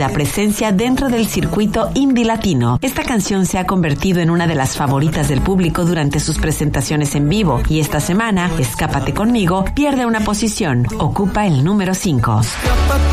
sólida presencia dentro del circuito indie latino. Esta canción se ha convertido en una de las favoritas del público durante sus presentaciones en vivo y esta semana, Escápate conmigo pierde una posición, ocupa el número 5.